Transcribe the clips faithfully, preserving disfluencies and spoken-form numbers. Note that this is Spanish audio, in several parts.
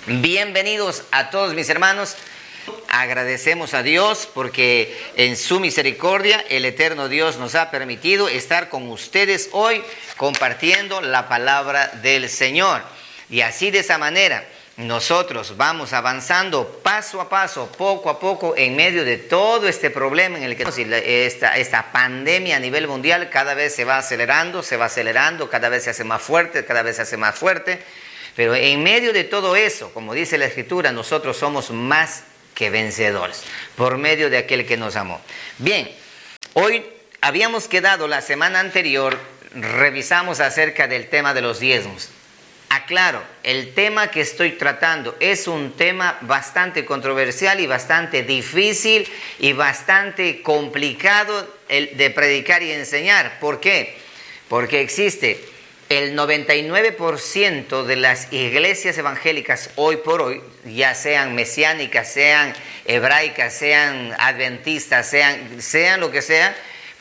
Bienvenidos a todos mis hermanos. Agradecemos a Dios porque en su misericordia el eterno Dios nos ha permitido estar con ustedes hoy compartiendo la palabra del Señor. Y así de esa manera nosotros vamos avanzando paso a paso, poco a poco, en medio de todo este problema en el que esta, esta pandemia a nivel mundial cada vez se va acelerando, se va acelerando, cada vez se hace más fuerte, cada vez se hace más fuerte. Pero en medio de todo eso, como dice la Escritura, nosotros somos más que vencedores por medio de aquel que nos amó. Bien, hoy habíamos quedado la semana anterior, revisamos acerca del tema de los diezmos. Aclaro, el tema que estoy tratando es un tema bastante controversial y bastante difícil y bastante complicado de predicar y enseñar. ¿Por qué? Porque existe el noventa y nueve por ciento de las iglesias evangélicas hoy por hoy, ya sean mesiánicas, sean hebraicas, sean adventistas, sean, sean lo que sea,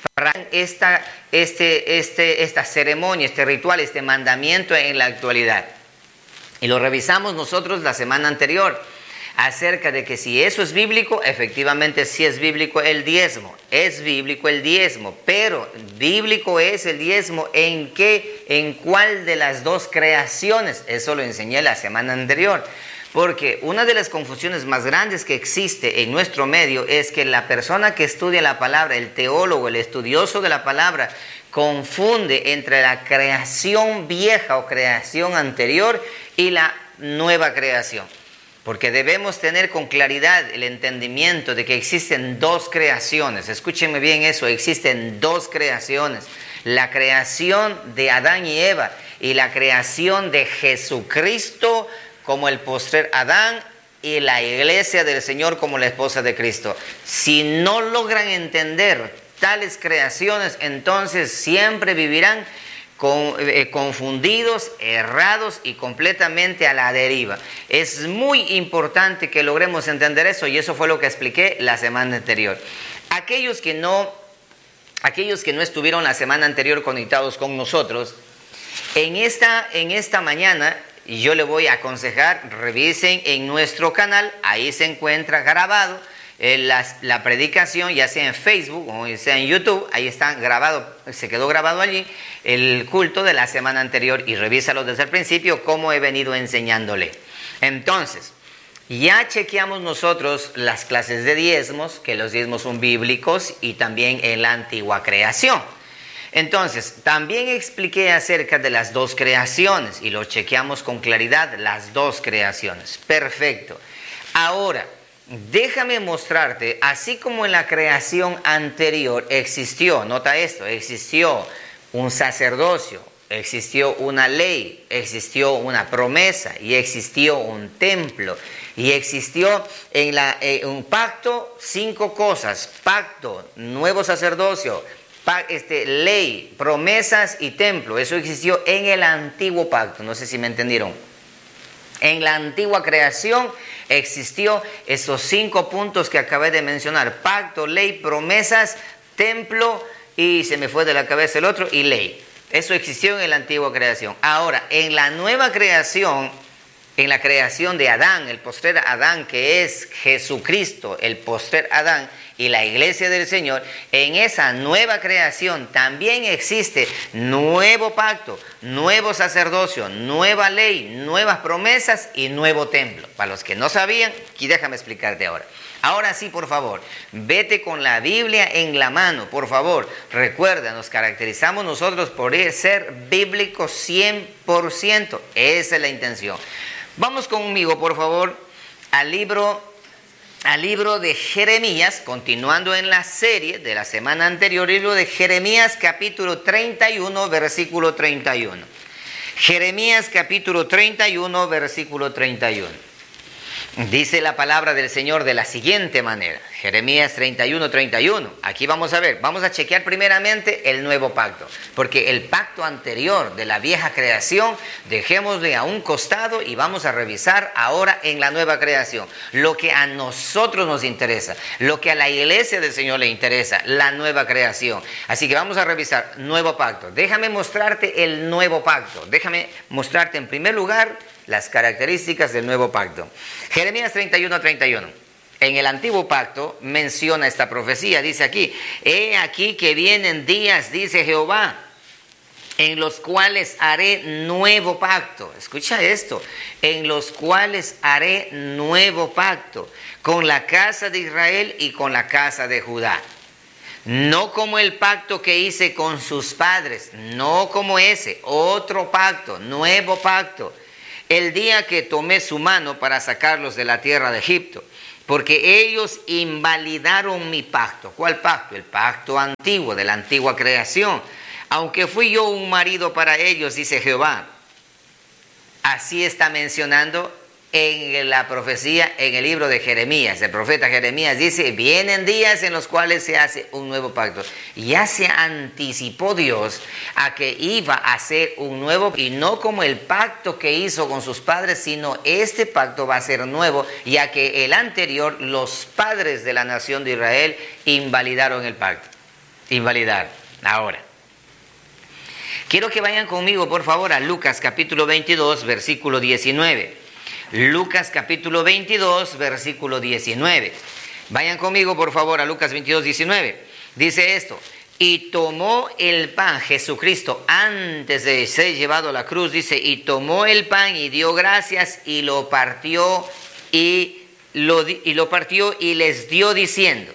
esta, este, este, esta ceremonia, este ritual, este mandamiento en la actualidad. Y lo revisamos nosotros la semana anterior acerca de que si eso es bíblico, efectivamente sí es bíblico el diezmo, es bíblico el diezmo, pero bíblico es el diezmo en qué, en cuál de las dos creaciones. Eso lo enseñé la semana anterior, porque una de las confusiones más grandes que existe en nuestro medio es que la persona que estudia la palabra, el teólogo, el estudioso de la palabra, confunde entre la creación vieja o creación anterior y la nueva creación. Porque debemos tener con claridad el entendimiento de que existen dos creaciones. Escúchenme bien eso, existen dos creaciones. La creación de Adán y Eva y la creación de Jesucristo como el postrer Adán y la iglesia del Señor como la esposa de Cristo. Si no logran entender tales creaciones, entonces siempre vivirán Con, eh, confundidos, errados y completamente a la deriva. Es muy importante que logremos entender eso, y eso fue lo que expliqué la semana anterior. Aquellos que no, aquellos que no estuvieron la semana anterior conectados con nosotros, en esta, en esta mañana yo les voy a aconsejar, revisen en nuestro canal, ahí se encuentra grabado Eh, la, la predicación, ya sea en Facebook o sea en YouTube, ahí está grabado, se quedó grabado allí el culto de la semana anterior, y revísalo desde el principio como he venido enseñándole. Entonces, ya chequeamos nosotros las clases de diezmos, que los diezmos son bíblicos y también en la antigua creación. Entonces, también expliqué acerca de las dos creaciones y lo chequeamos con claridad, las dos creaciones. Perfecto. Ahora, déjame mostrarte, así como en la creación anterior existió, nota esto, existió un sacerdocio, existió una ley, existió una promesa y existió un templo y existió en la, eh, un pacto, cinco cosas: pacto, nuevo sacerdocio, pa, este, ley, promesas y templo. Eso existió en el antiguo pacto, no sé si me entendieron. En la antigua creación existió esos cinco puntos que acabé de mencionar: pacto, ley, promesas, templo y se me fue de la cabeza el otro, y ley. Eso existió en la antigua creación. Ahora, en la nueva creación, en la creación de Adán, el postrer Adán, que es Jesucristo, el postrer Adán y la iglesia del Señor, en esa nueva creación también existe nuevo pacto, nuevo sacerdocio, nueva ley, nuevas promesas y nuevo templo. Para los que no sabían, aquí déjame explicarte ahora. Ahora sí, por favor, vete con la Biblia en la mano, por favor. Recuerda, nos caracterizamos nosotros por ser bíblicos cien por ciento. Esa es la intención. Vamos conmigo, por favor, al libro... al libro de Jeremías, continuando en la serie de la semana anterior, libro de Jeremías capítulo treinta y uno, versículo treinta y uno. Jeremías capítulo treinta y uno, versículo treinta y uno. Dice la palabra del Señor de la siguiente manera. Jeremías treinta y uno, treinta y uno. Aquí vamos a ver, vamos a chequear primeramente el nuevo pacto, porque el pacto anterior de la vieja creación, dejémosle a un costado y vamos a revisar ahora en la nueva creación. Lo que a nosotros nos interesa, lo que a la iglesia del Señor le interesa, la nueva creación. Así que vamos a revisar nuevo pacto. Déjame mostrarte el nuevo pacto. Déjame mostrarte en primer lugar las características del nuevo pacto. Jeremías treinta y uno, treinta y uno. En el antiguo pacto menciona esta profecía, dice aquí: he aquí que vienen días, dice Jehová, en los cuales haré nuevo pacto. Escucha esto: en los cuales haré nuevo pacto con la casa de Israel y con la casa de Judá. No como el pacto que hice con sus padres, no como ese, otro pacto, nuevo pacto. El día que tomé su mano para sacarlos de la tierra de Egipto. Porque ellos invalidaron mi pacto. ¿Cuál pacto? El pacto antiguo, de la antigua creación. Aunque fui yo un marido para ellos, dice Jehová. Así está mencionando en la profecía, en el libro de Jeremías. El profeta Jeremías dice: vienen días en los cuales se hace un nuevo pacto. Ya se anticipó Dios a que iba a hacer un nuevo, y no como el pacto que hizo con sus padres, sino este pacto va a ser nuevo, ya que el anterior, los padres de la nación de Israel invalidaron el pacto. Invalidaron. Ahora, quiero que vayan conmigo, por favor, a Lucas capítulo veintidós, versículo diecinueve. Lucas capítulo veintidós, versículo diecinueve. Vayan conmigo, por favor, a Lucas veintidós, diecinueve. Dice esto: y tomó el pan, Jesucristo, antes de ser llevado a la cruz, dice, y tomó el pan y dio gracias y lo partió y lo, y lo partió y les dio diciendo: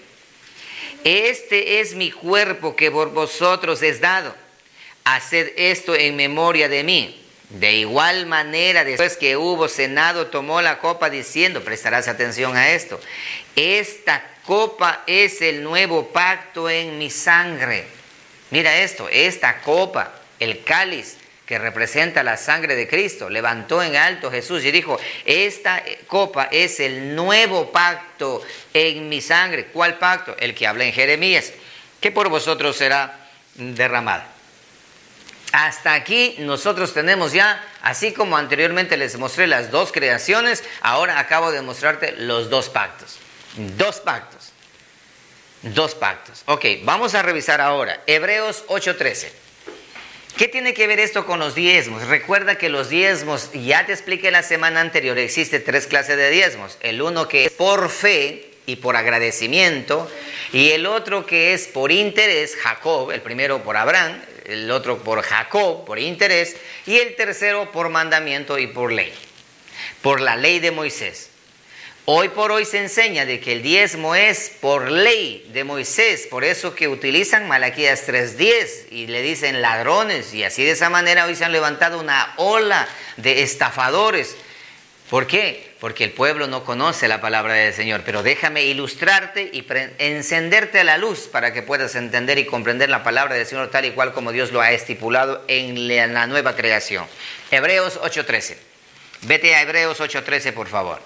este es mi cuerpo que por vosotros es dado. Haced esto en memoria de mí. De igual manera, después que hubo cenado, tomó la copa diciendo, prestarás atención a esto: esta copa es el nuevo pacto en mi sangre. Mira esto: esta copa, el cáliz que representa la sangre de Cristo, levantó en alto Jesús y dijo: esta copa es el nuevo pacto en mi sangre. ¿Cuál pacto? El que habla en Jeremías, que por vosotros será derramada. Hasta aquí nosotros tenemos ya, así como anteriormente les mostré las dos creaciones, ahora acabo de mostrarte los dos pactos. Dos pactos. Dos pactos. Ok, vamos a revisar ahora Hebreos ocho trece. ¿Qué tiene que ver esto con los diezmos? Recuerda que los diezmos, ya te expliqué la semana anterior, existe tres clases de diezmos. El uno que es por fe y por agradecimiento, y el otro que es por interés, Jacob, el primero por Abraham, el otro por Jacob, por interés, y el tercero por mandamiento y por ley, por la ley de Moisés. Hoy por hoy se enseña de que el diezmo es por ley de Moisés, por eso que utilizan Malaquías tres diez y le dicen ladrones, y así de esa manera hoy se han levantado una ola de estafadores. ¿Por qué? Porque el pueblo no conoce la palabra del Señor. Pero déjame ilustrarte y encenderte la luz para que puedas entender y comprender la palabra del Señor tal y cual como Dios lo ha estipulado en la nueva creación. Hebreos ocho trece. Vete a Hebreos ocho trece, por favor.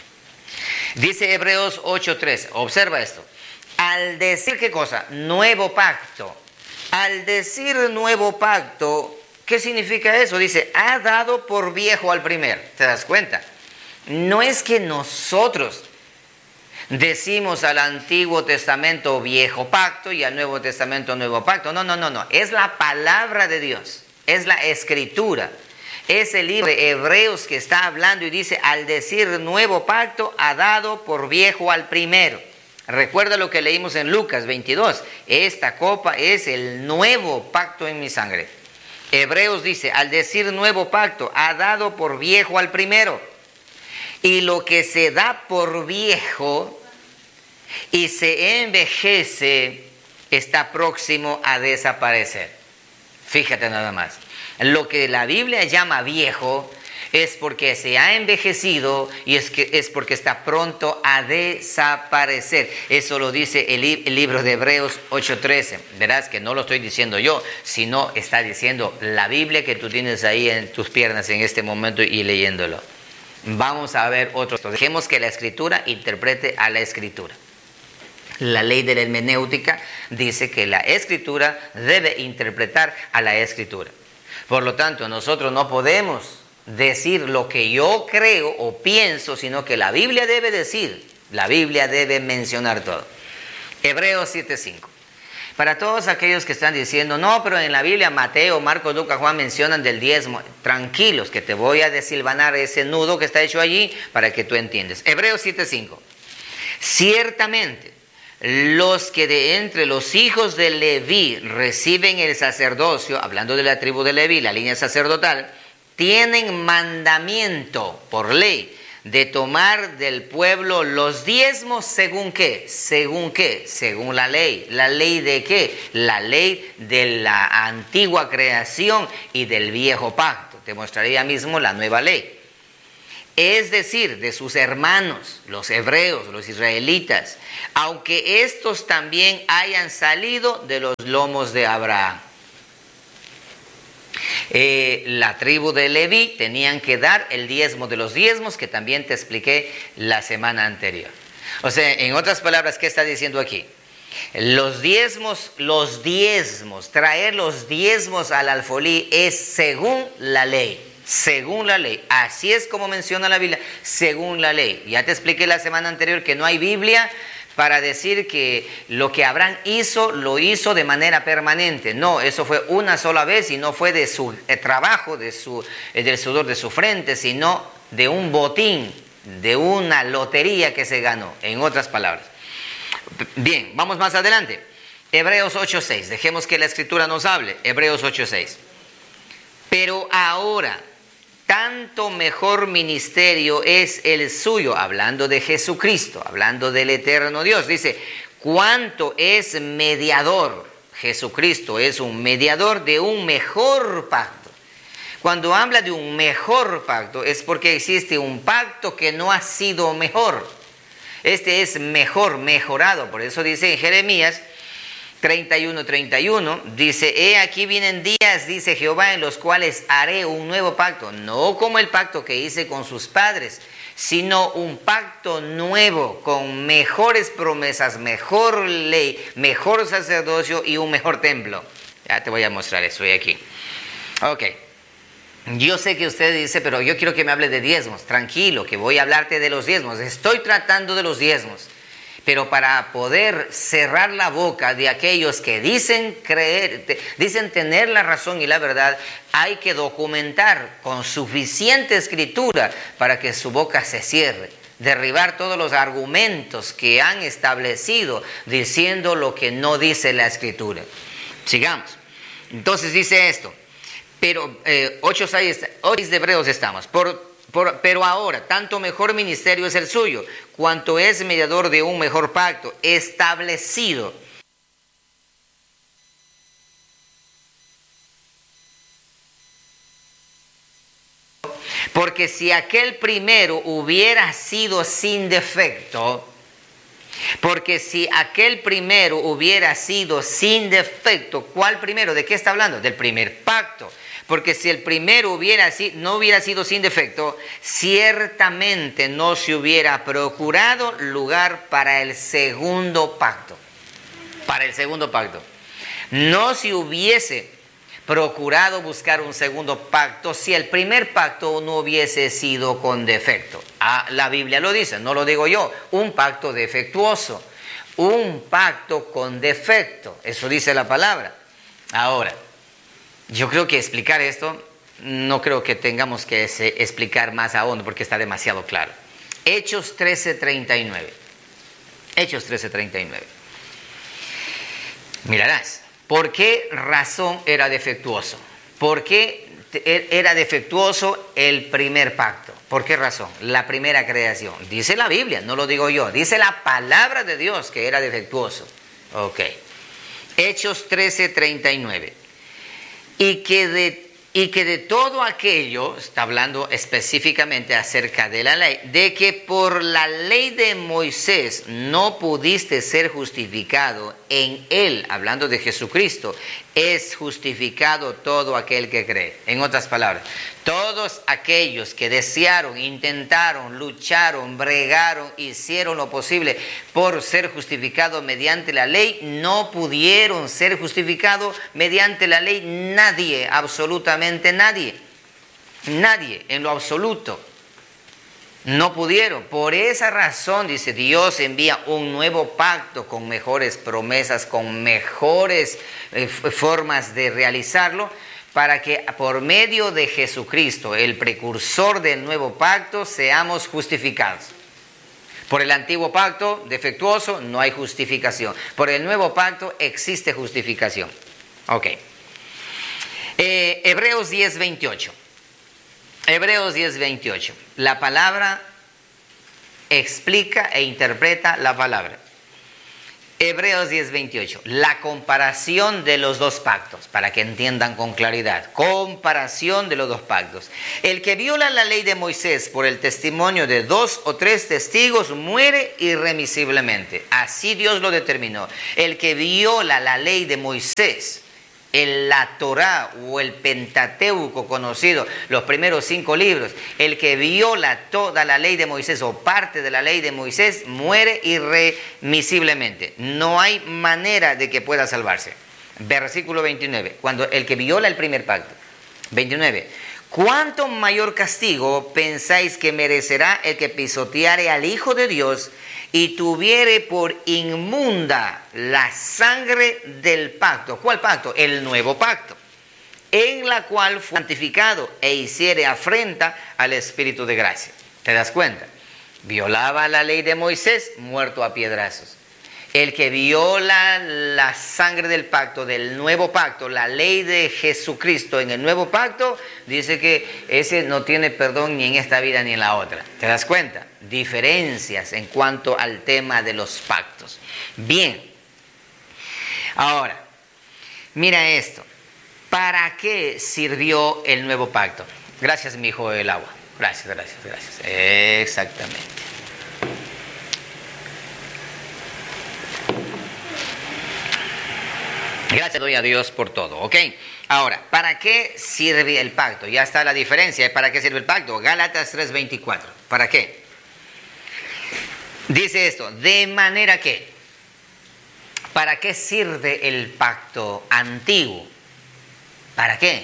Dice Hebreos ocho trece. Observa esto. Al decir, ¿qué cosa? Nuevo pacto. Al decir nuevo pacto, ¿qué significa eso? Dice, ha dado por viejo al primero. ¿Te das cuenta? No es que nosotros decimos al Antiguo Testamento viejo pacto y al Nuevo Testamento nuevo pacto. No, no, no, no. Es la palabra de Dios. Es la Escritura. Es el libro de Hebreos que está hablando y dice, al decir nuevo pacto, ha dado por viejo al primero. Recuerda lo que leímos en Lucas veintidós. Esta copa es el nuevo pacto en mi sangre. Hebreos dice, al decir nuevo pacto, ha dado por viejo al primero. Y lo que se da por viejo y se envejece está próximo a desaparecer. Fíjate nada más. Lo que la Biblia llama viejo es porque se ha envejecido y es, que, es porque está pronto a desaparecer. Eso lo dice el, el libro de Hebreos ocho trece. Verás que no lo estoy diciendo yo, sino está diciendo la Biblia que tú tienes ahí en tus piernas en este momento y leyéndolo. Vamos a ver otro. Dejemos que la Escritura interprete a la Escritura. La ley de la hermenéutica dice que la Escritura debe interpretar a la Escritura. Por lo tanto, nosotros no podemos decir lo que yo creo o pienso, sino que la Biblia debe decir, la Biblia debe mencionar todo. Hebreos siete cinco. Para todos aquellos que están diciendo, no, pero en la Biblia Mateo, Marcos, Lucas, Juan mencionan del diezmo, tranquilos, que te voy a desilvanar ese nudo que está hecho allí para que tú entiendas. Hebreos siete cinco. Ciertamente, los que de entre los hijos de Leví reciben el sacerdocio, hablando de la tribu de Leví, la línea sacerdotal, tienen mandamiento por ley de tomar del pueblo los diezmos, ¿según qué? ¿Según qué? Según la ley. ¿La ley de qué? La ley de la antigua creación y del viejo pacto. Te mostraré ya mismo la nueva ley. Es decir, de sus hermanos, los hebreos, los israelitas, aunque estos también hayan salido de los lomos de Abraham. Eh, la tribu de Leví tenían que dar el diezmo de los diezmos, que también te expliqué la semana anterior. O sea, en otras palabras, ¿qué está diciendo aquí? Los diezmos, los diezmos, traer los diezmos al alfolí es según la ley. Según la ley, así es como menciona la Biblia, según la ley. Ya te expliqué la semana anterior que no hay Biblia para decir que lo que Abraham hizo, lo hizo de manera permanente. No, eso fue una sola vez y no fue de su eh, trabajo, de su, eh, del sudor de su frente, sino de un botín, de una lotería que se ganó, en otras palabras. Bien, vamos más adelante. Hebreos ocho seis, dejemos que la Escritura nos hable. Hebreos ocho seis. Pero ahora, tanto mejor ministerio es el suyo, hablando de Jesucristo, hablando del eterno Dios. Dice, cuánto es mediador. Jesucristo es un mediador de un mejor pacto. Cuando habla de un mejor pacto es porque existe un pacto que no ha sido mejor. Este es mejor, mejorado. Por eso dice en Jeremías treinta y uno, treinta y uno, dice, he aquí vienen días, dice Jehová, en los cuales haré un nuevo pacto, no como el pacto que hice con sus padres, sino un pacto nuevo, con mejores promesas, mejor ley, mejor sacerdocio y un mejor templo. Ya te voy a mostrar eso aquí. Ok. Yo sé que usted dice, pero yo quiero que me hable de diezmos. Tranquilo, que voy a hablarte de los diezmos. Estoy tratando de los diezmos. Pero para poder cerrar la boca de aquellos que dicen creer, te, dicen tener la razón y la verdad, hay que documentar con suficiente escritura para que su boca se cierre. Derribar todos los argumentos que han establecido diciendo lo que no dice la Escritura. Sigamos. Entonces dice esto. Pero eh, ocho seis de Hebreos estamos. Por Por, pero ahora, tanto mejor ministerio es el suyo, cuanto es mediador de un mejor pacto, establecido. Porque si aquel primero hubiera sido sin defecto, porque si aquel primero hubiera sido sin defecto, ¿cuál primero? ¿De qué está hablando? Del primer pacto. Porque si el primero hubiera, no hubiera sido sin defecto, ciertamente no se hubiera procurado lugar para el segundo pacto. Para el segundo pacto. No se hubiese procurado buscar un segundo pacto si el primer pacto no hubiese sido con defecto. Ah, la Biblia lo dice, no lo digo yo. Un pacto defectuoso. Un pacto con defecto. Eso dice la palabra. Ahora, yo creo que explicar esto, no creo que tengamos que explicar más a fondo porque está demasiado claro. Hechos trece treinta y nueve. Hechos trece treinta y nueve. Mirarás, ¿por qué razón era defectuoso? ¿Por qué era defectuoso el primer pacto? ¿Por qué razón? La primera creación. Dice la Biblia, no lo digo yo. Dice la palabra de Dios que era defectuoso. Ok. Hechos trece treinta y nueve. Y que de y que de todo aquello, está hablando específicamente acerca de la ley, de que por la ley de Moisés no pudiste ser justificado, en él, hablando de Jesucristo, es justificado todo aquel que cree. En otras palabras, todos aquellos que desearon, intentaron, lucharon, bregaron, hicieron lo posible por ser justificados mediante la ley, no pudieron ser justificados mediante la ley. Nadie, absolutamente nadie, nadie en lo absoluto. No pudieron. Por esa razón, dice, Dios envía un nuevo pacto con mejores promesas, con mejores eh, formas de realizarlo, para que por medio de Jesucristo, el precursor del nuevo pacto, seamos justificados. Por el antiguo pacto defectuoso no hay justificación. Por el nuevo pacto existe justificación. Ok. Eh, Hebreos diez, veintiocho. Hebreos diez, veintiocho. La palabra explica e interpreta la palabra. Hebreos diez, veintiocho. La comparación de los dos pactos, para que entiendan con claridad. Comparación de los dos pactos. El que viola la ley de Moisés por el testimonio de dos o tres testigos muere irremisiblemente. Así Dios lo determinó. El que viola la ley de Moisés, el, la Torá o el Pentateuco conocido, los primeros cinco libros, el que viola toda la ley de Moisés o parte de la ley de Moisés muere irremisiblemente. No hay manera de que pueda salvarse. Versículo veintinueve, cuando el que viola el primer pacto. veintinueve. ¿Cuánto mayor castigo pensáis que merecerá el que pisoteare al Hijo de Dios y tuviere por inmunda la sangre del pacto? ¿Cuál pacto? El nuevo pacto, en la cual fue santificado e hiciere afrenta al Espíritu de gracia. ¿Te das cuenta? Violaba la ley de Moisés, muerto a piedrazos. El que viola la sangre del pacto, del nuevo pacto, la ley de Jesucristo en el nuevo pacto, dice que ese no tiene perdón ni en esta vida ni en la otra. ¿Te das cuenta? Diferencias en cuanto al tema de los pactos. Bien. Ahora, mira esto. ¿Para qué sirvió el nuevo pacto? Gracias, mi hijo del agua. Gracias, gracias, gracias. Exactamente. Gracias doy a Dios por todo, ¿ok? Ahora, ¿para qué sirve el pacto? Ya está la diferencia. ¿Para qué sirve el pacto? Gálatas tres, veinticuatro. ¿Para qué? Dice esto, de manera que, ¿para qué sirve el pacto antiguo? ¿Para qué?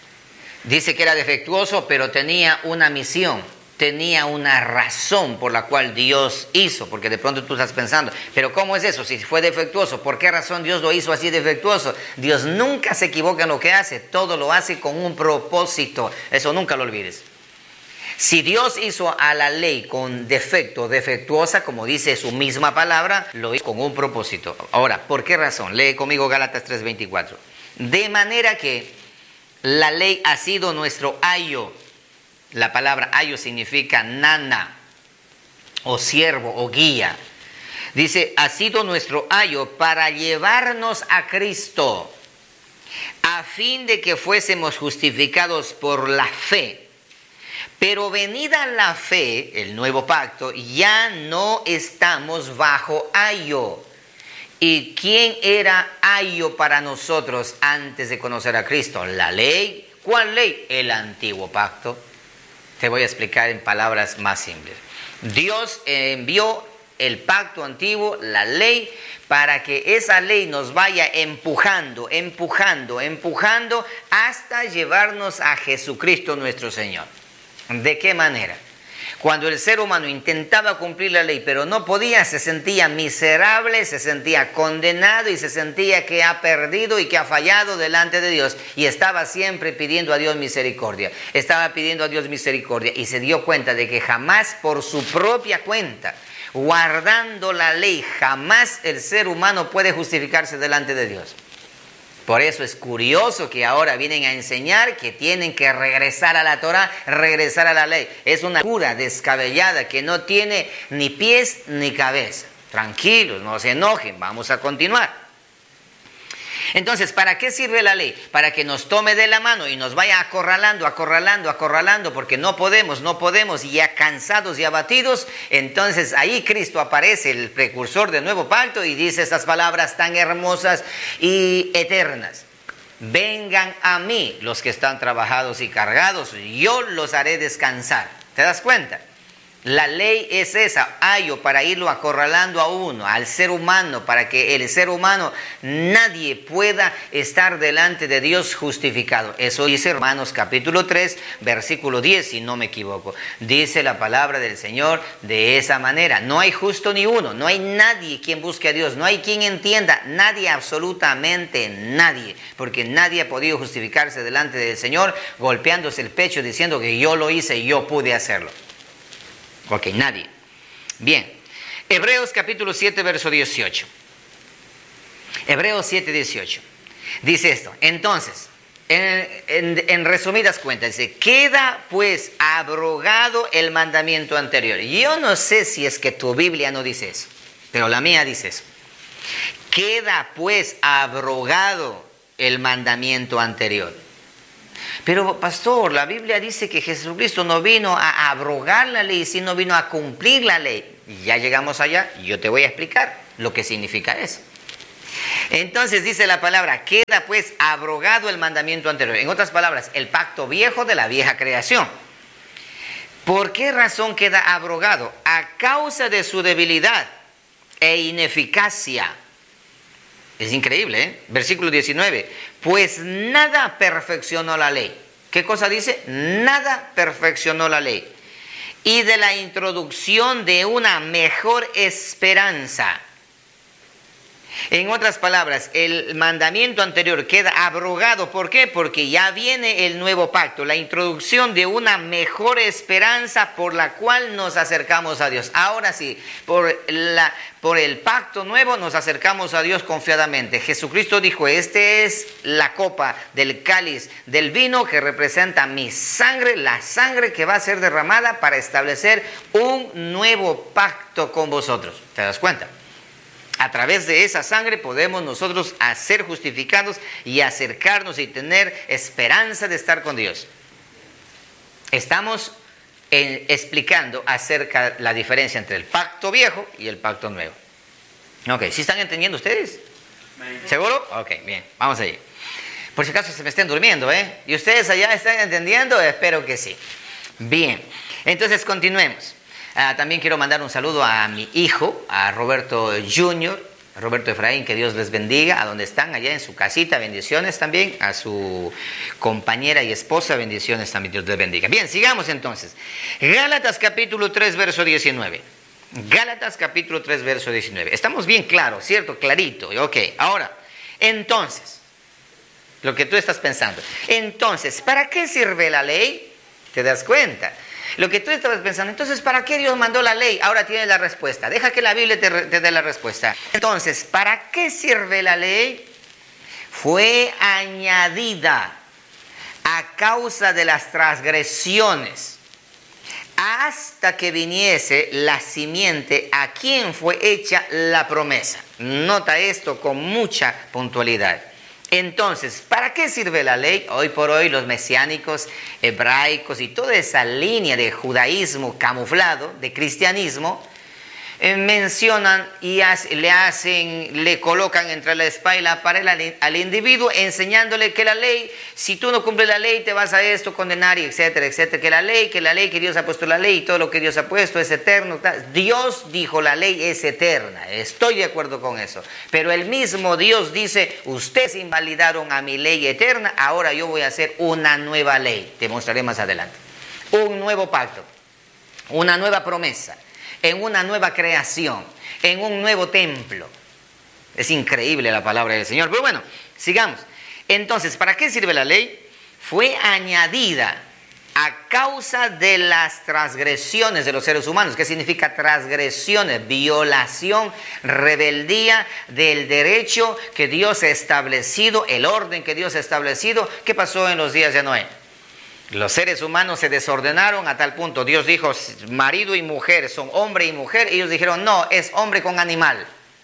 Dice que era defectuoso, pero tenía una misión. Tenía una razón por la cual Dios hizo, porque de pronto tú estás pensando, pero ¿cómo es eso? Si fue defectuoso, ¿por qué razón Dios lo hizo así defectuoso? Dios nunca se equivoca en lo que hace, todo lo hace con un propósito, eso nunca lo olvides. Si Dios hizo a la ley con defecto, defectuosa, como dice su misma palabra, lo hizo con un propósito. Ahora, ¿por qué razón? Lee conmigo Gálatas tres, veinticuatro. De manera que la ley ha sido nuestro ayo. La palabra ayo significa nana, o siervo, o guía. Dice, ha sido nuestro ayo para llevarnos a Cristo, a fin de que fuésemos justificados por la fe. Pero venida la fe, el nuevo pacto, ya no estamos bajo ayo. ¿Y quién era ayo para nosotros antes de conocer a Cristo? La ley. ¿Cuál ley? El antiguo pacto. Te voy a explicar en palabras más simples. Dios envió el pacto antiguo, la ley, para que esa ley nos vaya empujando, empujando, empujando hasta llevarnos a Jesucristo nuestro Señor. ¿De qué manera? Cuando el ser humano intentaba cumplir la ley, pero no podía, se sentía miserable, se sentía condenado y se sentía que ha perdido y que ha fallado delante de Dios. Y estaba siempre pidiendo a Dios misericordia. Estaba pidiendo a Dios misericordia y se dio cuenta de que jamás por su propia cuenta, guardando la ley, jamás el ser humano puede justificarse delante de Dios. Por eso es curioso que ahora vienen a enseñar que tienen que regresar a la Torá, regresar a la ley. Es una cura descabellada que no tiene ni pies ni cabeza. Tranquilos, no se enojen, vamos a continuar. Entonces, ¿para qué sirve la ley? Para que nos tome de la mano y nos vaya acorralando, acorralando, acorralando, porque no podemos, no podemos, y ya cansados y abatidos. Entonces ahí Cristo aparece, el precursor del nuevo pacto, y dice estas palabras tan hermosas y eternas. Vengan a mí los que están trabajados y cargados, yo los haré descansar. ¿Te das cuenta? La ley es esa, ayo para irlo acorralando a uno, al ser humano, para que el ser humano, nadie pueda estar delante de Dios justificado. Eso dice Romanos capítulo tres, versículo diez, si no me equivoco. Dice la palabra del Señor de esa manera. No hay justo ni uno, no hay nadie quien busque a Dios, no hay quien entienda, nadie, absolutamente nadie, porque nadie ha podido justificarse delante del Señor golpeándose el pecho diciendo que yo lo hice y yo pude hacerlo. Ok, nadie. Bien, Hebreos capítulo siete, verso dieciocho. Hebreos siete, dieciocho. Dice esto. Entonces, en, en, en resumidas cuentas, dice, queda pues abrogado el mandamiento anterior. Yo no sé si es que tu Biblia no dice eso, pero la mía dice eso. Queda pues abrogado el mandamiento anterior. Pero pastor, la Biblia dice que Jesucristo no vino a abrogar la ley, sino vino a cumplir la ley. Y ya llegamos allá, y yo te voy a explicar lo que significa eso. Entonces dice la palabra, queda pues abrogado el mandamiento anterior. En otras palabras, el pacto viejo de la vieja creación. ¿Por qué razón queda abrogado? A causa de su debilidad e ineficacia. Es increíble, ¿eh? Versículo diecinueve. Pues nada perfeccionó la ley. ¿Qué cosa dice? Nada perfeccionó la ley. Y de la introducción de una mejor esperanza. En otras palabras, el mandamiento anterior queda abrogado. ¿Por qué? Porque ya viene el nuevo pacto, la introducción de una mejor esperanza por la cual nos acercamos a Dios. Ahora sí, por, la, por el pacto nuevo nos acercamos a Dios confiadamente. Jesucristo dijo, este es la copa del cáliz del vino que representa mi sangre, la sangre que va a ser derramada para establecer un nuevo pacto con vosotros. ¿Te das cuenta? A través de esa sangre podemos nosotros ser justificados y acercarnos y tener esperanza de estar con Dios. Estamos en, explicando acerca de la diferencia entre el pacto viejo y el pacto nuevo. Ok, ¿sí están entendiendo ustedes? ¿Seguro? Ok, bien, vamos allí. Por si acaso se me estén durmiendo, ¿eh? ¿Y ustedes allá están entendiendo? Espero que sí. Bien, entonces continuemos. Uh, también quiero mandar un saludo a mi hijo, a Roberto junior, Roberto Efraín, que Dios les bendiga, a donde están, allá en su casita, bendiciones también, a su compañera y esposa, bendiciones también, Dios les bendiga. Bien, sigamos entonces. Gálatas capítulo tres, verso diecinueve. Gálatas capítulo tres, verso diecinueve. Estamos bien claros, ¿cierto? Clarito. Ok, ahora, entonces, lo que tú estás pensando. Entonces, ¿para qué sirve la ley? ¿Te das cuenta? Lo que tú estabas pensando, entonces, ¿para qué Dios mandó la ley? Ahora tienes la respuesta. Deja que la Biblia te, te dé la respuesta. Entonces, ¿para qué sirve la ley? Fue añadida a causa de las transgresiones, hasta que viniese la simiente a quien fue hecha la promesa. Nota esto con mucha puntualidad. Entonces, ¿para qué sirve la ley? Hoy por hoy los mesiánicos, hebraicos y toda esa línea de judaísmo camuflado, de cristianismo, eh, mencionan y hace, le hacen, le colocan entre la espada y la pared al, al individuo, enseñándole que la ley, si tú no cumples la ley, te vas a esto, condenar, y etcétera, etcétera. Que la ley, que la ley, que Dios ha puesto la ley, y todo lo que Dios ha puesto es eterno. Dios dijo, la ley es eterna. Estoy de acuerdo con eso. Pero el mismo Dios dice, ustedes invalidaron a mi ley eterna, ahora yo voy a hacer una nueva ley. Te mostraré más adelante. Un nuevo pacto, una nueva promesa, en una nueva creación, en un nuevo templo. Es increíble la palabra del Señor. Pero bueno, sigamos. Entonces, ¿para qué sirve la ley? Fue añadida a causa de las transgresiones de los seres humanos. ¿Qué significa transgresiones? Violación, rebeldía del derecho que Dios ha establecido, el orden que Dios ha establecido. ¿Qué pasó en los días de Noé? Los seres humanos se desordenaron a tal punto. Dios dijo, marido y mujer son hombre y mujer. Ellos dijeron, no, es hombre con animal.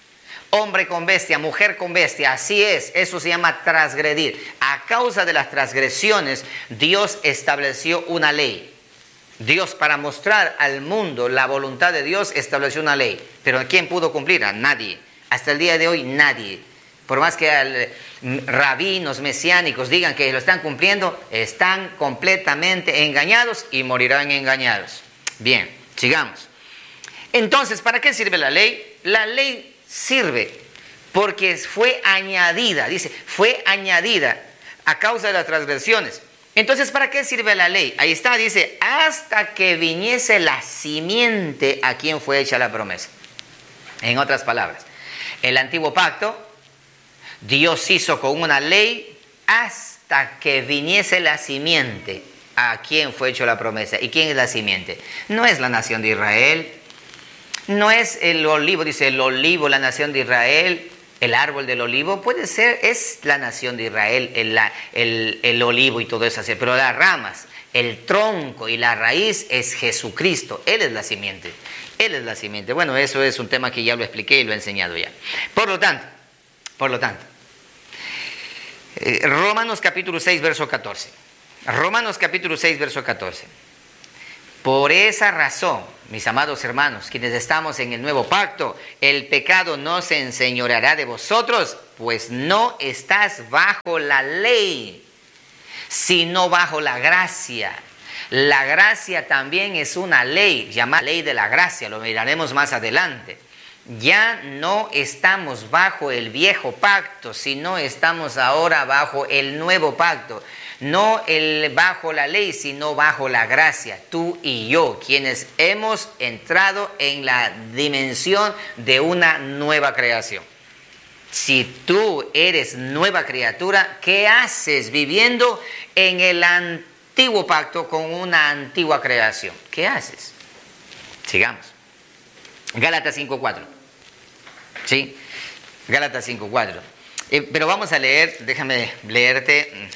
Hombre con bestia, mujer con bestia, así es, eso se llama transgredir. A causa de las transgresiones, Dios estableció una ley. Dios, para mostrar al mundo la voluntad de Dios, estableció una ley. Pero ¿quién pudo cumplir? A nadie. Hasta el día de hoy, nadie. Por más que al, rabinos mesiánicos digan que lo están cumpliendo, están completamente engañados y morirán engañados. Bien, sigamos. Entonces, ¿para qué sirve la ley? La ley sirve porque fue añadida, dice, fue añadida a causa de las transgresiones. Entonces, ¿para qué sirve la ley? Ahí está, dice, hasta que viniese la simiente a quien fue hecha la promesa. En otras palabras, el antiguo pacto, Dios hizo con una ley hasta que viniese la simiente a quien fue hecha la promesa. ¿Y quién es la simiente? No es la nación de Israel, no es el olivo, dice el olivo, la nación de Israel. El árbol del olivo puede ser, es la nación de Israel, el, el, el olivo y todo eso así, pero las ramas, el tronco y la raíz es Jesucristo. Él es la simiente, Él es la simiente. Bueno, eso es un tema que ya lo expliqué y lo he enseñado ya. Por lo tanto, por lo tanto, eh, Romanos capítulo seis, verso catorce. Romanos capítulo seis, verso catorce. Por esa razón, mis amados hermanos, quienes estamos en el nuevo pacto, el pecado no se enseñoreará de vosotros, pues no estás bajo la ley, sino bajo la gracia. La gracia también es una ley, llamada ley de la gracia, lo miraremos más adelante. Ya no estamos bajo el viejo pacto, sino estamos ahora bajo el nuevo pacto. No el, bajo la ley, sino bajo la gracia. Tú y yo, quienes hemos entrado en la dimensión de una nueva creación. Si tú eres nueva criatura, ¿qué haces viviendo en el antiguo pacto con una antigua creación? ¿Qué haces? Sigamos. Gálatas cinco cuatro. ¿Sí? Gálatas cinco cuatro. Eh, pero vamos a leer, déjame leerte.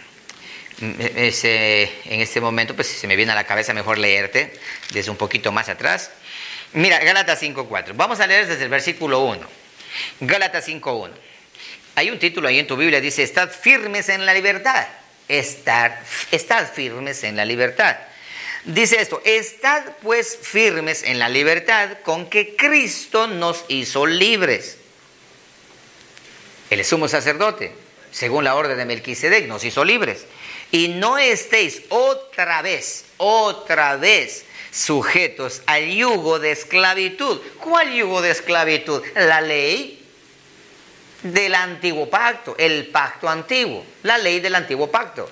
Es, eh, en este momento, pues si se me viene a la cabeza, mejor leerte desde un poquito más atrás. Mira, Gálatas cinco cuatro. Vamos a leer desde el versículo uno. Gálatas cinco uno. Hay un título ahí en tu Biblia, dice, estad firmes en la libertad. Estad, estad firmes en la libertad. Dice esto, estad pues firmes en la libertad con que Cristo nos hizo libres. El sumo sacerdote, según la orden de Melquisedec, nos hizo libres. Y no estéis otra vez, otra vez sujetos al yugo de esclavitud. ¿Cuál yugo de esclavitud? La ley del antiguo pacto, el pacto antiguo, la ley del antiguo pacto.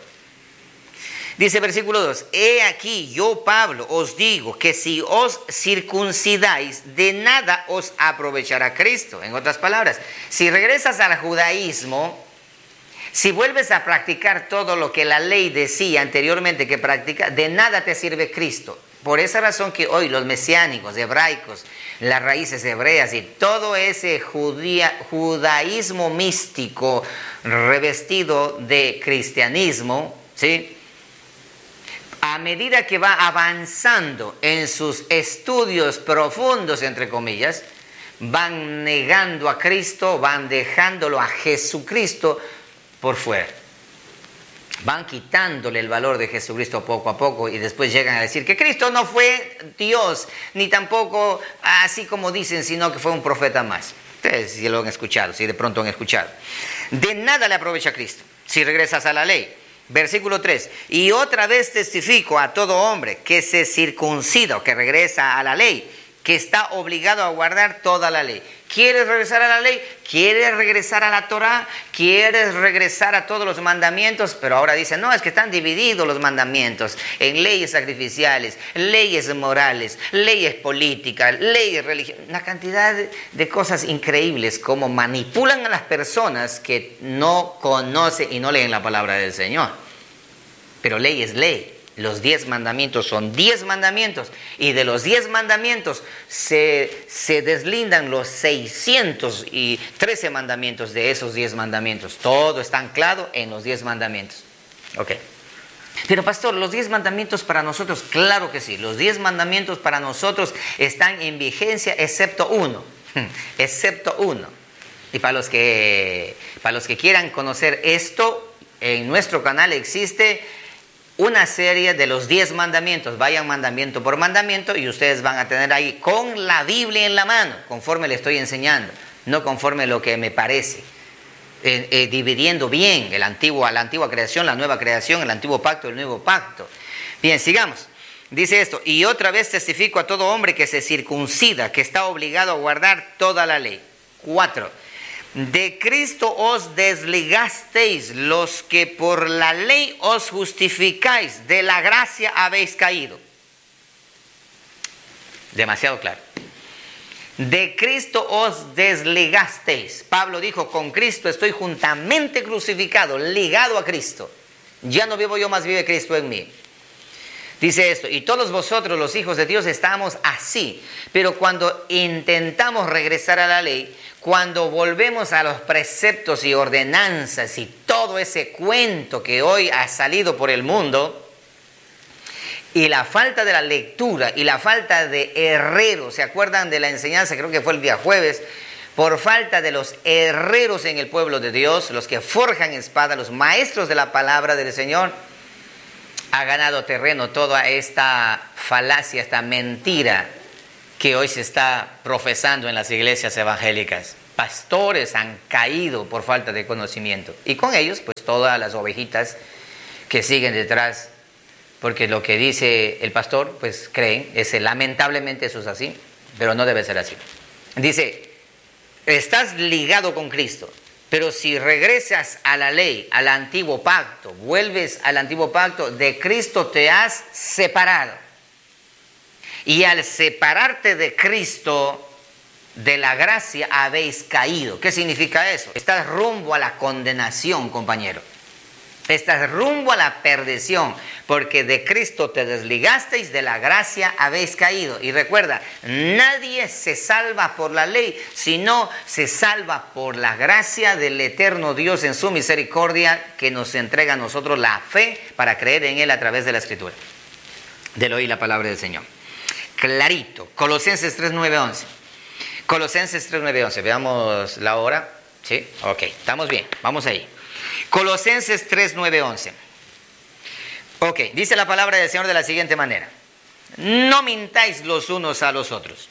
Dice versículo dos, he aquí yo, Pablo, os digo que si os circuncidáis, de nada os aprovechará Cristo. En otras palabras, si regresas al judaísmo, si vuelves a practicar todo lo que la ley decía anteriormente que practica, de nada te sirve Cristo. Por esa razón que hoy los mesiánicos, hebraicos, las raíces hebreas y todo ese judía, judaísmo místico revestido de cristianismo, ¿sí?, a medida que va avanzando en sus estudios profundos, entre comillas, van negando a Cristo, van dejándolo a Jesucristo por fuera. Van quitándole el valor de Jesucristo poco a poco y después llegan a decir que Cristo no fue Dios, ni tampoco así como dicen, sino que fue un profeta más. Ustedes si lo han escuchado, si de pronto han escuchado. De nada le aprovecha a Cristo si regresas a la ley. Versículo tres, y otra vez testifico a todo hombre que se circuncida o que regresa a la ley, que está obligado a guardar toda la ley. ¿Quieres regresar a la ley? ¿Quieres regresar a la Torá? ¿Quieres regresar a todos los mandamientos? Pero ahora dicen, no, es que están divididos los mandamientos en leyes sacrificiales, leyes morales, leyes políticas, leyes religiosas. Una cantidad de cosas increíbles, como manipulan a las personas que no conocen y no leen la palabra del Señor. Pero ley es ley. Los diez mandamientos son diez mandamientos y de los diez mandamientos se, se deslindan los seiscientos trece mandamientos de esos diez mandamientos. Todo está anclado en los diez mandamientos. Ok. Pero pastor, ¿los diez mandamientos para nosotros? Claro que sí. Los diez mandamientos para nosotros están en vigencia excepto uno. Excepto uno. Y para los que, para los que quieran conocer esto, en nuestro canal existe una serie de los diez mandamientos. Vayan mandamiento por mandamiento y ustedes van a tener ahí con la Biblia en la mano, conforme le estoy enseñando, no conforme lo que me parece. Eh, eh, dividiendo bien el antiguo, la antigua creación, la nueva creación, el antiguo pacto, el nuevo pacto. Bien, sigamos. Dice esto: y otra vez testifico a todo hombre que se circuncida, que está obligado a guardar toda la ley. Cuatro. De Cristo os desligasteis los que por la ley os justificáis, de la gracia habéis caído. Demasiado claro. De Cristo os desligasteis. Pablo dijo, con Cristo estoy juntamente crucificado, ligado a Cristo. Ya no vivo yo, más vive Cristo en mí. Dice esto: y todos vosotros los hijos de Dios estamos así. Pero cuando intentamos regresar a la ley, cuando volvemos a los preceptos y ordenanzas y todo ese cuento que hoy ha salido por el mundo, y la falta de la lectura y la falta de herreros, ¿se acuerdan de la enseñanza? Creo que fue el día jueves. Por falta de los herreros en el pueblo de Dios, los que forjan espada, los maestros de la palabra del Señor, ha ganado terreno toda esta falacia, esta mentira que hoy se está profesando en las iglesias evangélicas. Pastores han caído por falta de conocimiento. Y con ellos, pues todas las ovejitas que siguen detrás, porque lo que dice el pastor, pues creen, ese, lamentablemente eso es así, pero no debe ser así. Dice, estás ligado con Cristo. Pero si regresas a la ley, al antiguo pacto, vuelves al antiguo pacto, de Cristo te has separado. Y al separarte de Cristo, de la gracia habéis caído. ¿Qué significa eso? Estás rumbo a la condenación, compañero. Estás rumbo a la perdición, porque de Cristo te desligasteis, de la gracia habéis caído. Y recuerda, nadie se salva por la ley, sino se salva por la gracia del eterno Dios en su misericordia, que nos entrega a nosotros la fe para creer en Él a través de la Escritura. Del oír la palabra del Señor. Clarito. Colosenses tres, nueve, once. Colosenses tres, nueve, once. Veamos la hora. ¿Sí? Ok, estamos bien. Vamos ahí. Colosenses tres, nueve, once. Ok, dice la palabra del Señor de la siguiente manera: no mintáis los unos a los otros.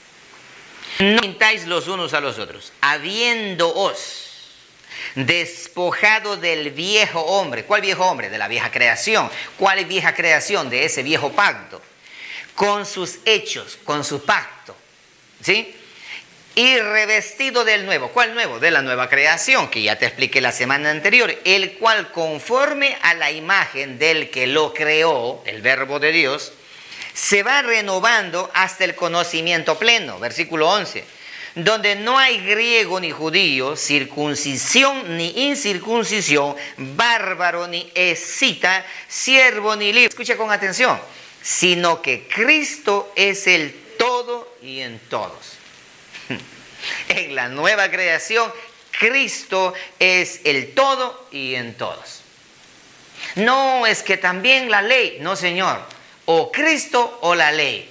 No mintáis los unos a los otros, habiéndoos despojado del viejo hombre. ¿Cuál viejo hombre? De la vieja creación. ¿Cuál vieja creación? De ese viejo pacto. Con sus hechos, con su pacto. ¿Sí? Y revestido del nuevo. ¿Cuál nuevo? De la nueva creación, que ya te expliqué la semana anterior, el cual conforme a la imagen del que lo creó, el verbo de Dios, se va renovando hasta el conocimiento pleno. Versículo once. Donde no hay griego ni judío, circuncisión ni incircuncisión, bárbaro ni escita, siervo ni libre. Escucha con atención. Sino que Cristo es el todo y en todos. En la nueva creación, Cristo es el todo y en todos. No es que también la ley, no señor, o Cristo o la ley,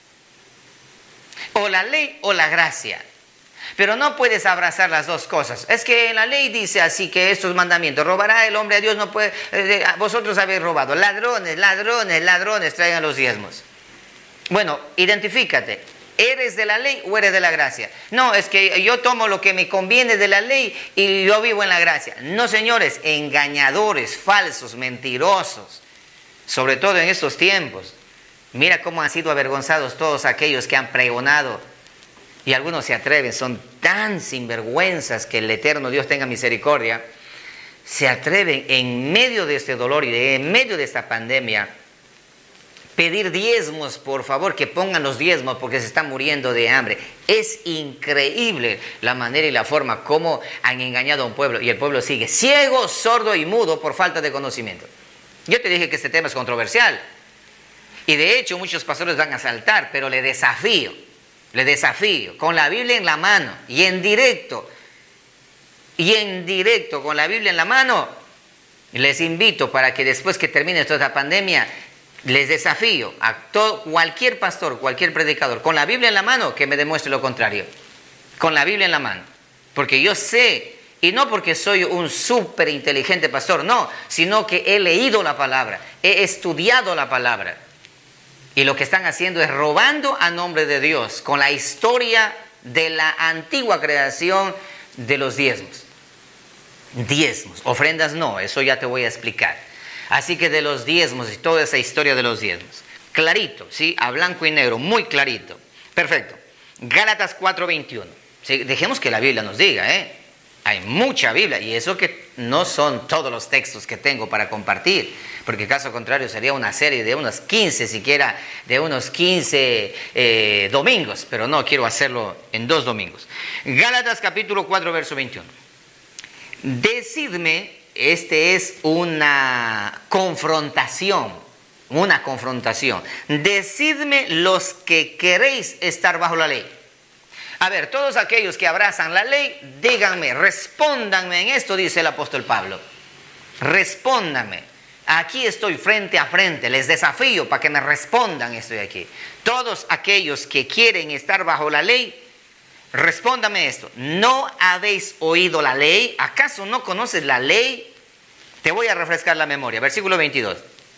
o la ley o la gracia. Pero no puedes abrazar las dos cosas. Es que la ley dice así, que estos mandamientos: robará el hombre a Dios, no puede, eh, vosotros habéis robado, ladrones, ladrones, ladrones, traigan los diezmos. Bueno, identifícate. ¿Eres de la ley o eres de la gracia? No, es que yo tomo lo que me conviene de la ley y yo vivo en la gracia. No, señores, engañadores, falsos, mentirosos, sobre todo en estos tiempos. Mira cómo han sido avergonzados todos aquellos que han pregonado, y algunos se atreven, son tan sinvergüenzas, que el eterno Dios tenga misericordia, se atreven en medio de este dolor y de, en medio de esta pandemia, pedir diezmos, por favor, que pongan los diezmos porque se están muriendo de hambre. Es increíble la manera y la forma como han engañado a un pueblo, y el pueblo sigue ciego, sordo y mudo por falta de conocimiento. Yo te dije que este tema es controversial, y de hecho muchos pastores van a saltar, pero le desafío, le desafío, con la Biblia en la mano, y en directo, y en directo, con la Biblia en la mano, les invito para que después que termine toda esta pandemia, les desafío a todo, cualquier pastor, cualquier predicador, con la Biblia en la mano, que me demuestre lo contrario. Con la Biblia en la mano. Porque yo sé, y no porque soy un súper inteligente pastor, no, sino que he leído la palabra, he estudiado la palabra. Y lo que están haciendo es robando a nombre de Dios con la historia de la antigua creación de los diezmos. Diezmos, ofrendas no, eso ya te voy a explicar. Así que de los diezmos y toda esa historia de los diezmos. Clarito, ¿sí? A blanco y negro, muy clarito. Perfecto. Gálatas cuatro veintiuno. ¿Sí? Dejemos que la Biblia nos diga, ¿eh? Hay mucha Biblia, y eso que no son todos los textos que tengo para compartir, porque caso contrario sería una serie de unos quince, siquiera de unos quince eh, domingos, pero no, quiero hacerlo en dos domingos. Gálatas capítulo cuatro, verso veintiuno. Decidme, este es una confrontación, una confrontación. Decidme los que queréis estar bajo la ley. A ver, todos aquellos que abrazan la ley, díganme, respóndanme en esto, dice el apóstol Pablo. Respóndanme. Aquí estoy frente a frente, les desafío para que me respondan, estoy aquí. Todos aquellos que quieren estar bajo la ley, respóndame esto. ¿No habéis oído la ley? ¿Acaso no conoces la ley? Te voy a refrescar la memoria. Versículo veintidós.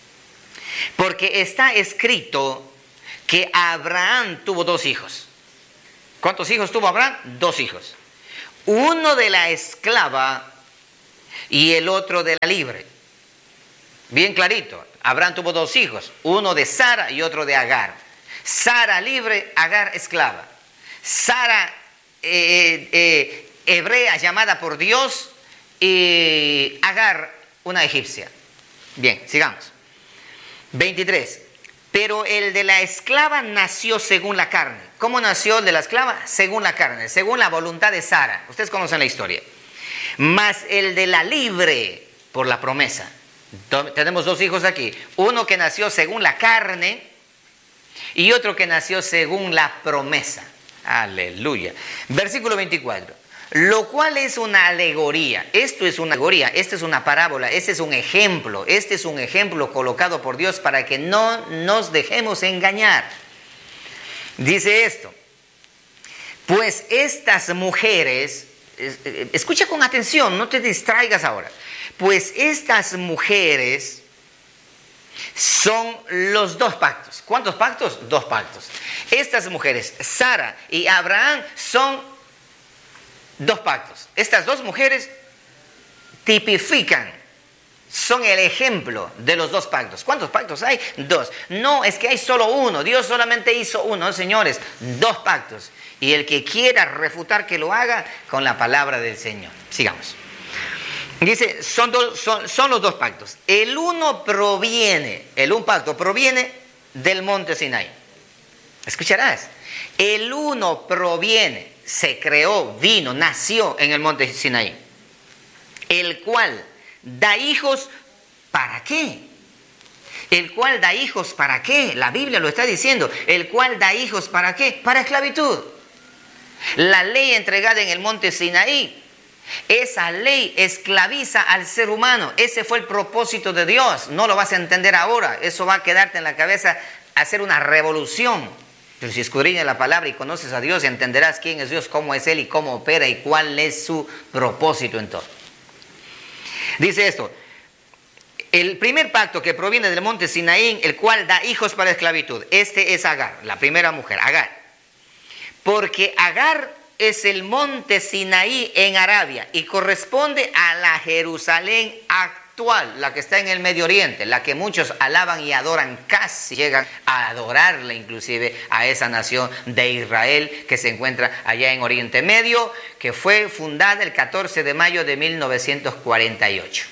Porque está escrito que Abraham tuvo dos hijos. ¿Cuántos hijos tuvo Abraham? Dos hijos. Uno de la esclava y el otro de la libre. Bien clarito. Abraham tuvo dos hijos. Uno de Sara y otro de Agar. Sara libre, Agar esclava. Sara eh, eh, hebrea llamada por Dios y Agar una egipcia. Bien, sigamos. veintitrés. Pero el de la esclava nació según la carne. ¿Cómo nació el de la esclava? Según la carne, según la voluntad de Sara. Ustedes conocen la historia. Mas el de la libre, por la promesa. Tenemos dos hijos aquí. Uno que nació según la carne y otro que nació según la promesa. Aleluya. Versículo veinticuatro. Lo cual es una alegoría. Esto es una alegoría, esta es una parábola, este es un ejemplo, este es un ejemplo colocado por Dios para que no nos dejemos engañar. Dice esto, pues estas mujeres, escucha con atención, no te distraigas ahora, pues estas mujeres son los dos pactos. ¿Cuántos pactos? Dos pactos. Estas mujeres, Sara y Abraham, son dos pactos. Estas dos mujeres tipifican, son el ejemplo de los dos pactos. ¿Cuántos pactos hay? Dos. No, es que hay solo uno. Dios solamente hizo uno, señores. Dos pactos. Y el que quiera refutar, que lo haga con la palabra del Señor. Sigamos. Dice, son, dos, son, son los dos pactos. El uno proviene, el un pacto proviene del monte Sinaí. Escucharás. El uno proviene, se creó, vino, nació en el monte Sinaí, el cual da hijos, ¿para qué? El cual da hijos, ¿para qué? La Biblia lo está diciendo, el cual da hijos, ¿para qué? Para esclavitud. La ley entregada en el monte Sinaí, esa ley esclaviza al ser humano. Ese fue el propósito de Dios. No lo vas a entender ahora, eso va a quedarte en la cabeza, hacer una revolución. Pero si escudriñas la palabra y conoces a Dios, entenderás quién es Dios, cómo es Él y cómo opera y cuál es su propósito en todo. Dice esto, el primer pacto que proviene del monte Sinaí, el cual da hijos para esclavitud. Este es Agar, la primera mujer, Agar. Porque Agar es el monte Sinaí en Arabia y corresponde a la Jerusalén actual, la que está en el Medio Oriente, la que muchos alaban y adoran, casi llegan a adorarla inclusive a esa nación de Israel que se encuentra allá en Oriente Medio, que fue fundada el catorce de mayo de mil novecientos cuarenta y ocho.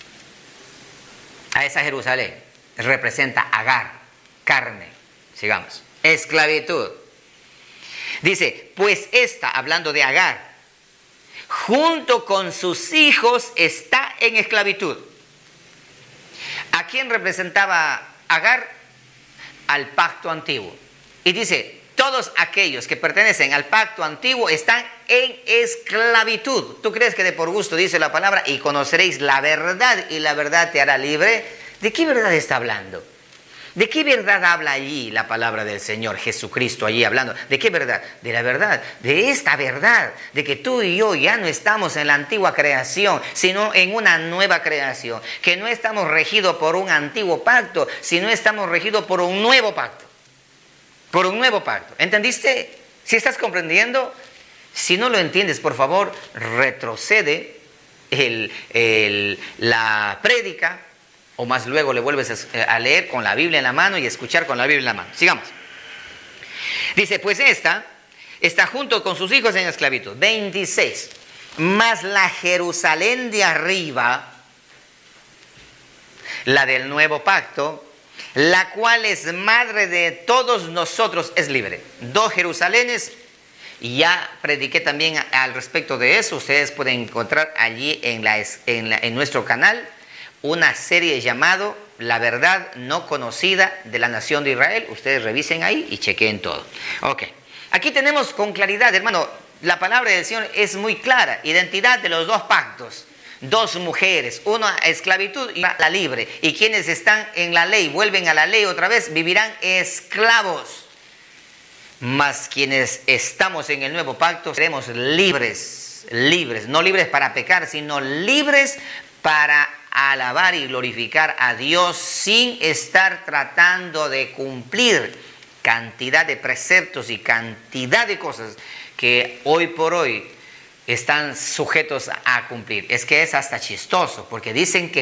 A esa Jerusalén representa Agar, carne, sigamos, esclavitud. Dice, pues esta, hablando de Agar, junto con sus hijos está en esclavitud. ¿A quién representaba Agar? Al pacto antiguo. Y dice, todos aquellos que pertenecen al pacto antiguo están en esclavitud. ¿Tú crees que de por gusto dice la palabra? Y conoceréis la verdad y la verdad te hará libre. ¿De qué verdad está hablando? ¿De qué verdad habla allí la palabra del Señor Jesucristo allí hablando? ¿De qué verdad? De la verdad, de esta verdad, de que tú y yo ya no estamos en la antigua creación, sino en una nueva creación, que no estamos regidos por un antiguo pacto, sino estamos regidos por un nuevo pacto, por un nuevo pacto. ¿Entendiste? ¿Si estás comprendiendo? Si no lo entiendes, por favor, retrocede el, el, la prédica, o más luego le vuelves a leer con la Biblia en la mano y escuchar con la Biblia en la mano. Sigamos. Dice, pues esta está junto con sus hijos en esclavitud. veintiséis. Mas la Jerusalén de arriba, la del nuevo pacto, la cual es madre de todos nosotros, es libre. Dos Jerusalenes. Y ya prediqué también al respecto de eso. Ustedes pueden encontrar allí en, la, en, la, en nuestro canal una serie llamado La verdad no conocida de la nación de Israel. Ustedes revisen ahí y chequeen todo. Ok. Aquí tenemos con claridad, hermano, la palabra del Señor es muy clara. Identidad de los dos pactos. Dos mujeres, una esclavitud y la libre. Y quienes están en la ley, vuelven a la ley otra vez, vivirán esclavos. Mas quienes estamos en el nuevo pacto seremos libres, libres, no libres para pecar, sino libres para alabar y glorificar a Dios sin estar tratando de cumplir cantidad de preceptos y cantidad de cosas que hoy por hoy están sujetos a cumplir. Es que es hasta chistoso, porque dicen que